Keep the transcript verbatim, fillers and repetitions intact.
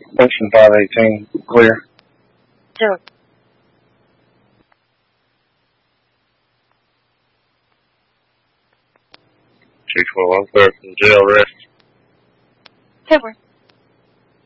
Section five eighteen, clear. Sure. two twelve, I'm clear from the jail arrest. Super.